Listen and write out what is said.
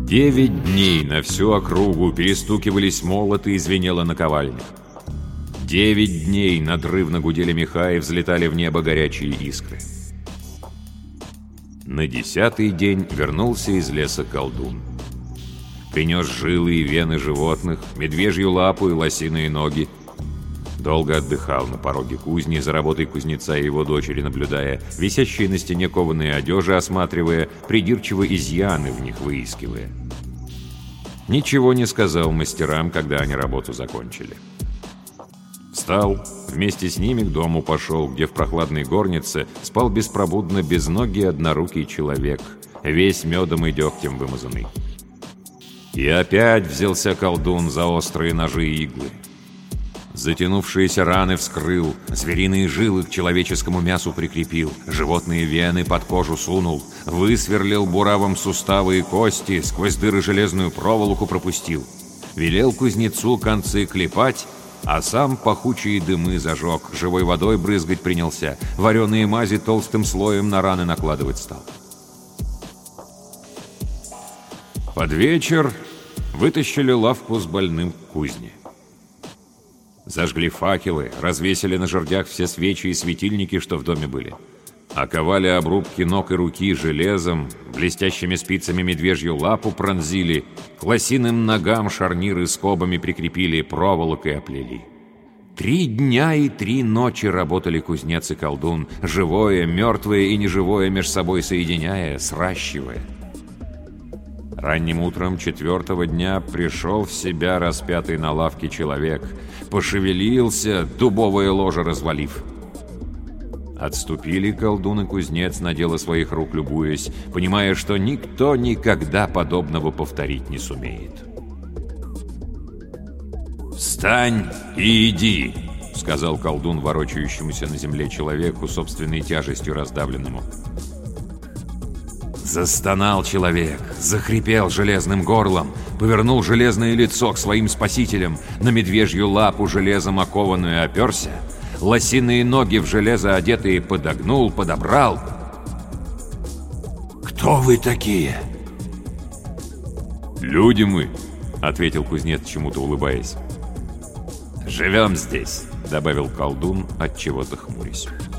9 дней на всю округу перестукивались молоты и звенело наковальня. 9 дней надрывно гудели меха и взлетали в небо горячие искры. На 10-й день вернулся из леса колдун. Принес жилы и вены животных, медвежью лапу и лосиные ноги. Долго отдыхал на пороге кузни, за работой кузнеца и его дочери наблюдая, висящие на стене кованые одежи осматривая, придирчиво изъяны в них выискивая. Ничего не сказал мастерам, когда они работу закончили. Встал, вместе с ними к дому пошел, где в прохладной горнице спал беспробудно безногий однорукий человек, весь медом и дегтем вымазанный. И опять взялся колдун за острые ножи и иглы. Затянувшиеся раны вскрыл, звериные жилы к человеческому мясу прикрепил, животные вены под кожу сунул, высверлил буравом суставы и кости, сквозь дыры железную проволоку пропустил. Велел кузнецу концы клепать, а сам пахучие дымы зажег, живой водой брызгать принялся, вареные мази толстым слоем на раны накладывать стал. Под вечер вытащили лавку с больным к кузне. Зажгли факелы, развесили на жердях все свечи и светильники, что в доме были. Оковали обрубки ног и руки железом, блестящими спицами медвежью лапу пронзили, к лосиным ногам шарниры скобами прикрепили, проволокой оплели. 3 дня и 3 ночи работали кузнец и колдун, живое, мертвое и неживое меж собой соединяя, сращивая. Ранним утром 4-го дня пришел в себя распятый на лавке человек, пошевелился, дубовое ложе развалив. Отступили колдун и кузнец, на дело своих рук любуясь, понимая, что никто никогда подобного повторить не сумеет. «Встань и иди!» — сказал колдун ворочающемуся на земле человеку, собственной тяжестью раздавленному. Застонал человек, захрипел железным горлом, повернул железное лицо к своим спасителям, на медвежью лапу железом окованную оперся, лосиные ноги в железо одетые подогнул, подобрал. «Кто вы такие?» «Люди мы», — ответил кузнец, чему-то улыбаясь. «Живем здесь», — добавил колдун, отчего-то хмурясь.